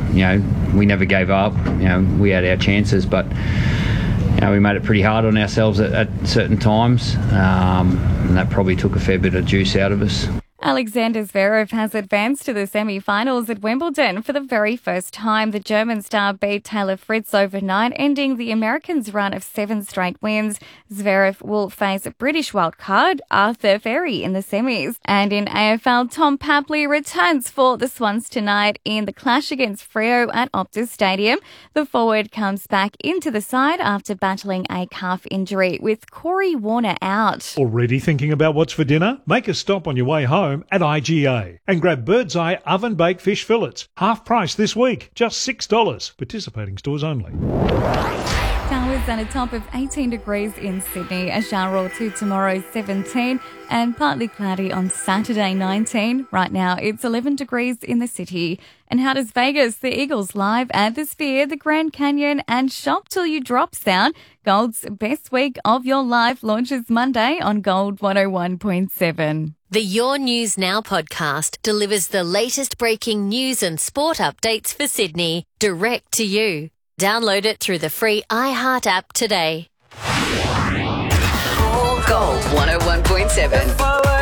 we never gave up. We had our chances, but we made it pretty hard on ourselves at certain times, and that probably took a fair bit of juice out of us. Alexander Zverev has advanced to the semi-finals at Wimbledon for the very first time. The German star beat Taylor Fritz overnight, ending the American's run of 7 straight wins. Zverev will face British wildcard Arthur Ferry in the semis. And in AFL, Tom Papley returns for the Swans tonight in the clash against Freo at Optus Stadium. The forward comes back into the side after battling a calf injury, with Corey Warner out. Already thinking about what's for dinner? Make a stop on your way home at IGA and grab Bird's Eye oven-baked fish fillets. Half price this week, just $6. Participating stores only. Showers and a top of 18 degrees in Sydney. A shower or two tomorrow, 17, and partly cloudy on Saturday, 19. Right now, it's 11 degrees in the city. And how does Vegas, the Eagles live at the Sphere, the Grand Canyon, and Shop Till You Drop sound? Gold's best week of your life launches Monday on Gold 101.7. The Your News Now podcast delivers the latest breaking news and sport updates for Sydney, direct to you. Download it through the free iHeart app today. Gold 101.7.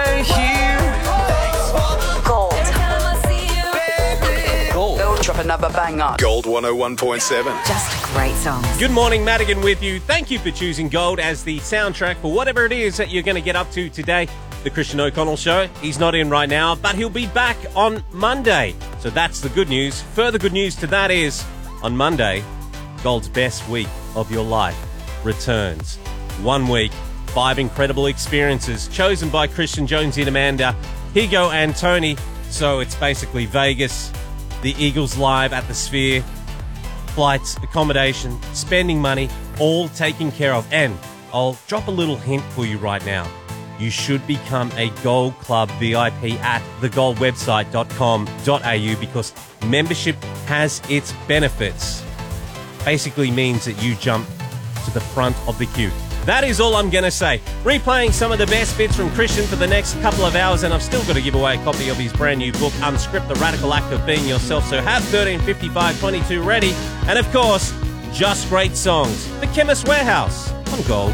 Gold. Drop another banger. Gold 101.7. Just great songs. Good morning, Madigan with you. Thank you for choosing Gold as the soundtrack for whatever it is that you're going to get up to today. The Christian O'Connell Show. He's not in right now, but he'll be back on Monday. So that's the good news. Further good news to that is, on Monday, Gold's best week of your life returns. 1 week, 5 incredible experiences chosen by Christian, Jonesy and Amanda, Higo and Tony. So it's basically Vegas, the Eagles live at the Sphere, flights, accommodation, spending money, all taken care of. And I'll drop a little hint for you right now. You should become a Gold Club VIP at thegoldwebsite.com.au because membership has its benefits. Basically means that you jump to the front of the queue. That is all I'm going to say. Replaying some of the best bits from Christian for the next couple of hours, and I've still got to give away a copy of his brand new book, Unscript, The Radical Act of Being Yourself. So have 135522 ready. And of course, just great songs. The Chemist Warehouse on Gold